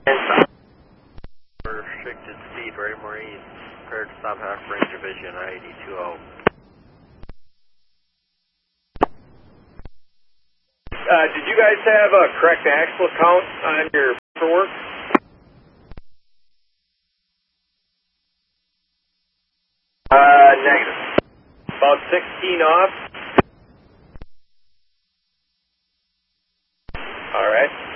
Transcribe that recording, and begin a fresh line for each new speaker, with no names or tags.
Restricted speed, Raymore East. Prepared to stop half range division, I-8020.
Did you guys have a correct axle count on your paperwork? Negative. About 16 off. All right.